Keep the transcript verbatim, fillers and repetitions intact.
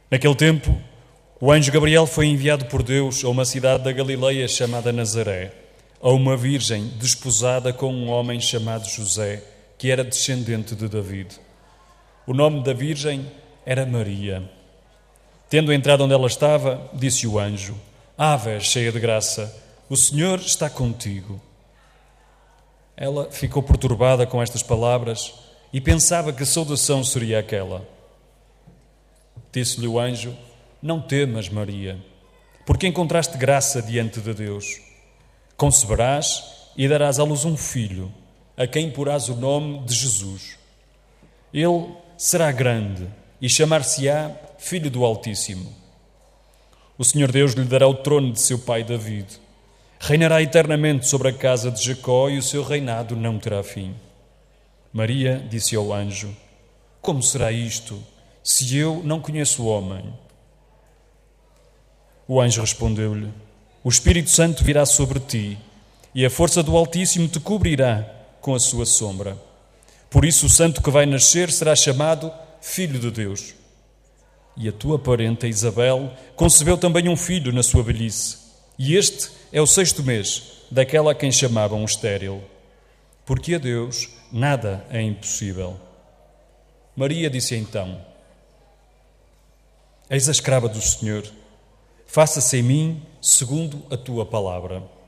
Naquele tempo, o anjo Gabriel foi enviado por Deus a uma cidade da Galileia chamada Nazaré, a uma virgem desposada com um homem chamado José, que era descendente de David. O nome da virgem era Maria. Tendo entrado onde ela estava, disse o anjo: Ave, cheia de graça, o Senhor está contigo. Ela ficou perturbada com estas palavras e pensava que saudação seria aquela. Disse-lhe o anjo: Não temas, Maria, porque encontraste graça diante de Deus. Conceberás e darás à luz um filho, a quem porás o nome de Jesus. Ele será grande e chamar-se-á Filho do Altíssimo. O Senhor Deus lhe dará o trono de seu pai David. Reinará eternamente sobre a casa de Jacó e o seu reinado não terá fim. Maria disse ao anjo: Como será isto, se eu não conheço o homem? O anjo respondeu-lhe: O Espírito Santo virá sobre ti, e a força do Altíssimo te cobrirá com a sua sombra. Por isso o santo que vai nascer será chamado Filho de Deus. E a tua parenta Isabel concebeu também um filho na sua velhice, e este é o sexto mês daquela a quem chamavam estéril. Porque a Deus nada é impossível. Maria disse então: Eis a escrava do Senhor, faça-se em mim segundo a tua palavra.